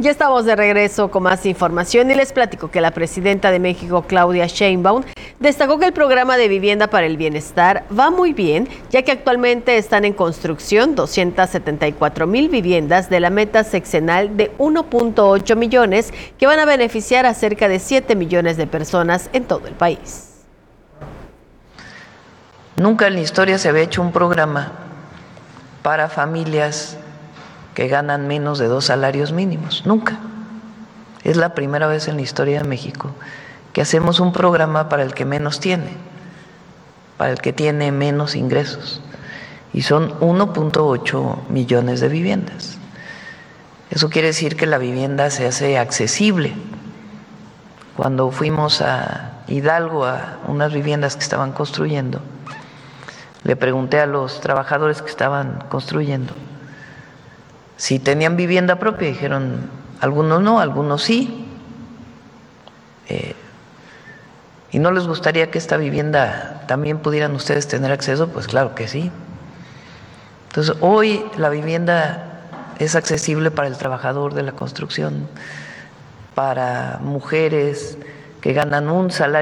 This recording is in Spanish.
Ya estamos de regreso con más información y les platico que la presidenta de México, Claudia Sheinbaum, destacó que el programa de vivienda para el bienestar va muy bien, ya que actualmente están en construcción 274,000 viviendas de la meta sexenal de 1.8 millones que van a beneficiar a cerca de 7 millones de personas en todo el país. Nunca en la historia se había hecho un programa para familias que ganan menos de 2 salarios mínimos, nunca. Es la primera vez en la historia de México que hacemos un programa para el que menos tiene, para el que tiene menos ingresos, y son 1.8 millones de viviendas. Eso quiere decir que la vivienda se hace accesible. Cuando fuimos a Hidalgo a unas viviendas que estaban construyendo, le pregunté a los trabajadores que estaban construyendo si tenían vivienda propia. Dijeron, algunos no, algunos sí. ¿Y no les gustaría que esta vivienda también pudieran ustedes tener acceso? Pues claro que sí. Entonces, hoy la vivienda es accesible para el trabajador de la construcción, para mujeres que ganan un salario